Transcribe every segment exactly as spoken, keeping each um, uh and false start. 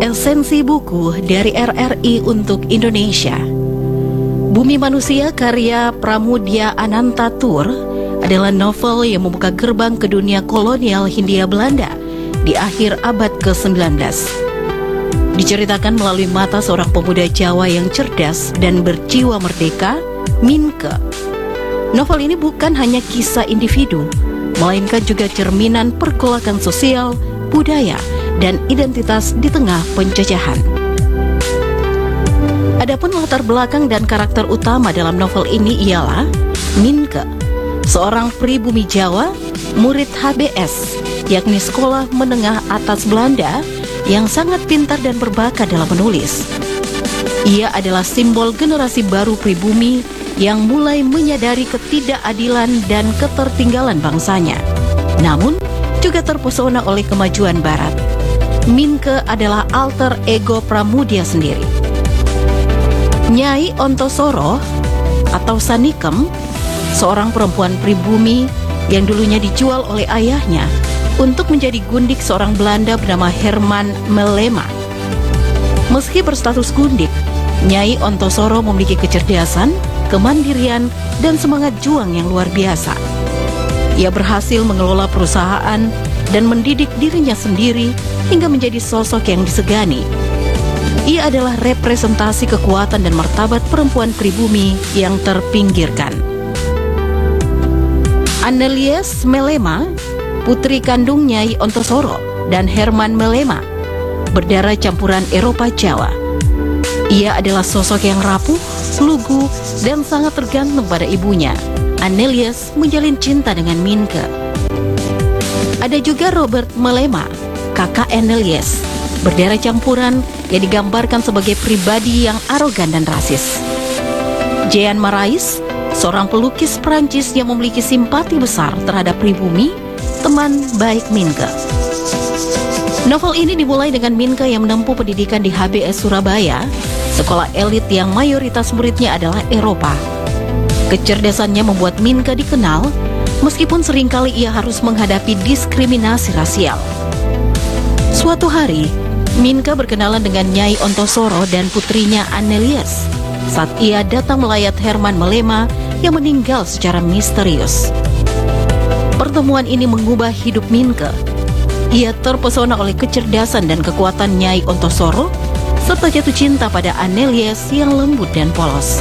Esensi buku dari R R I untuk Indonesia. Bumi Manusia karya Pramoedya Anantatur adalah novel yang membuka gerbang ke dunia kolonial Hindia Belanda di akhir abad ke sembilan belas. Diceritakan melalui mata seorang pemuda Jawa yang cerdas dan berjiwa merdeka, Minke. Novel ini bukan hanya kisah individu, melainkan juga cerminan pergolakan sosial, budaya, dan identitas di tengah penjajahan. Adapun latar belakang dan karakter utama dalam novel ini ialah Minke, seorang pribumi Jawa, murid H B S, yakni Sekolah Menengah Atas Belanda, yang sangat pintar dan berbakat dalam menulis. Ia adalah simbol generasi baru pribumi yang mulai menyadari ketidakadilan dan ketertinggalan bangsanya, namun juga terpesona oleh kemajuan Barat. Minke adalah alter ego Pramoedya sendiri. Nyai Ontosoro atau Sanikem, seorang perempuan pribumi yang dulunya dijual oleh ayahnya untuk menjadi gundik seorang Belanda bernama Herman Melema. Meski berstatus gundik, Nyai Ontosoro memiliki kecerdasan, kemandirian, dan semangat juang yang luar biasa. Ia berhasil mengelola perusahaan dan mendidik dirinya sendiri hingga menjadi sosok yang disegani. Ia adalah representasi kekuatan dan martabat perempuan pribumi yang terpinggirkan. Annelies Melema, putri kandung Nyai Ontosoro dan Herman Melema, berdarah campuran Eropa Jawa. Ia adalah sosok yang rapuh, lugu, dan sangat tergantung pada ibunya. Annelies menjalin cinta dengan Minke. Ada juga Robert Melema, kakak Annelies, berdarah campuran yang digambarkan sebagai pribadi yang arogan dan rasis. Jean Marais, seorang pelukis Prancis yang memiliki simpati besar terhadap pribumi, teman baik Minke. Novel ini dimulai dengan Minke yang menempuh pendidikan di H B S Surabaya, sekolah elit yang mayoritas muridnya adalah Eropa. Kecerdasannya membuat Minke dikenal, meskipun seringkali ia harus menghadapi diskriminasi rasial. Suatu hari, Minke berkenalan dengan Nyai Ontosoro dan putrinya Annelies saat ia datang melayat Herman Melema yang meninggal secara misterius. Pertemuan ini mengubah hidup Minke. Ia terpesona oleh kecerdasan dan kekuatan Nyai Ontosoro, serta jatuh cinta pada Annelies yang lembut dan polos.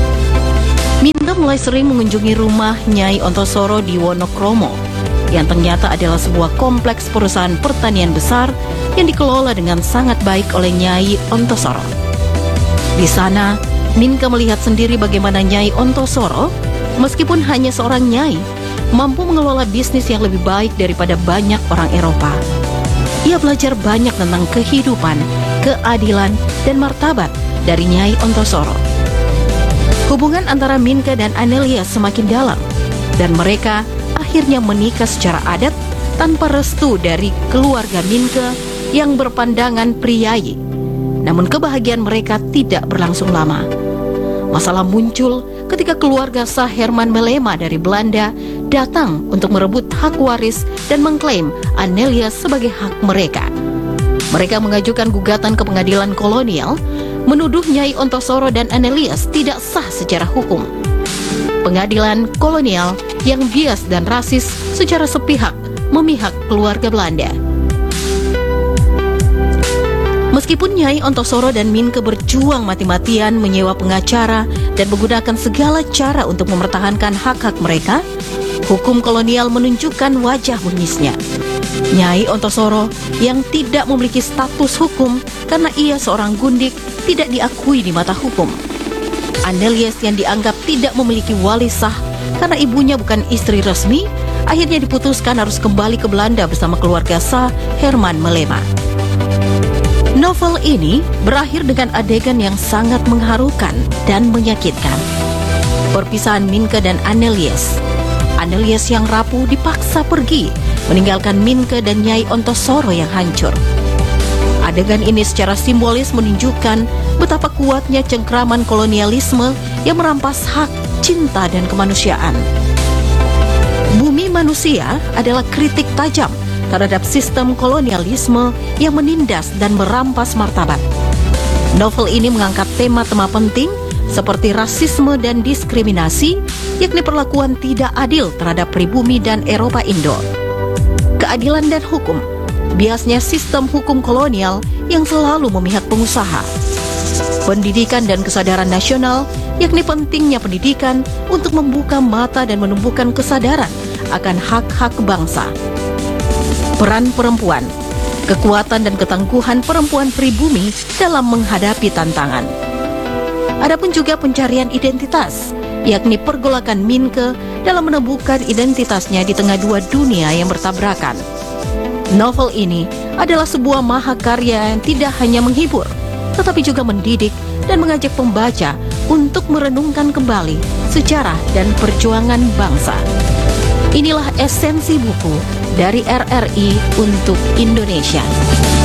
Minke mulai sering mengunjungi rumah Nyai Ontosoro di Wonokromo, yang ternyata adalah sebuah kompleks perusahaan pertanian besar yang dikelola dengan sangat baik oleh Nyai Ontosoro. Di sana, Minke melihat sendiri bagaimana Nyai Ontosoro, meskipun hanya seorang nyai, mampu mengelola bisnis yang lebih baik daripada banyak orang Eropa. Ia belajar banyak tentang kehidupan, keadilan, dan martabat dari Nyai Ontosoro. Hubungan antara Minke dan Annelies semakin dalam, dan mereka akhirnya menikah secara adat tanpa restu dari keluarga Minke yang berpandangan priayi. Namun kebahagiaan mereka tidak berlangsung lama. Masalah muncul ketika keluarga sah Herman Melema dari Belanda datang untuk merebut hak waris dan mengklaim Annelies sebagai hak mereka. Mereka mengajukan gugatan ke pengadilan kolonial, menuduh Nyai Ontosoro dan Annelies tidak sah secara hukum. Pengadilan kolonial yang bias dan rasis secara sepihak memihak keluarga Belanda. Meskipun Nyai Ontosoro dan Minke berjuang mati-matian menyewa pengacara dan menggunakan segala cara untuk mempertahankan hak-hak mereka, hukum kolonial menunjukkan wajah bungisnya. Nyai Ontosoro yang tidak memiliki status hukum karena ia seorang gundik tidak diakui di mata hukum. Annelies yang dianggap tidak memiliki wali sah karena ibunya bukan istri resmi, akhirnya diputuskan harus kembali ke Belanda bersama keluarga sah Herman Melema. Novel ini berakhir dengan adegan yang sangat mengharukan dan menyakitkan. Perpisahan Minke dan Annelies. Annelies yang rapuh dipaksa pergi, meninggalkan Minke dan Nyai Ontosoro yang hancur. Adegan ini secara simbolis menunjukkan betapa kuatnya cengkraman kolonialisme yang merampas hak, cinta, dan kemanusiaan. Bumi Manusia adalah kritik tajam terhadap sistem kolonialisme yang menindas dan merampas martabat. Novel ini mengangkat tema-tema penting seperti rasisme dan diskriminasi, yakni perlakuan tidak adil terhadap pribumi dan Eropa Indo. Keadilan dan hukum, biasnya sistem hukum kolonial yang selalu memihak pengusaha. Pendidikan dan kesadaran nasional, yakni pentingnya pendidikan untuk membuka mata dan menumbuhkan kesadaran akan hak-hak bangsa. Peran perempuan, kekuatan dan ketangguhan perempuan pribumi dalam menghadapi tantangan. Adapun juga pencarian identitas, yakni pergolakan Minke dalam menemukan identitasnya di tengah dua dunia yang bertabrakan. Novel ini adalah sebuah mahakarya yang tidak hanya menghibur, tetapi juga mendidik dan mengajak pembaca untuk merenungkan kembali sejarah dan perjuangan bangsa. Inilah esensi buku dari R R I untuk Indonesia.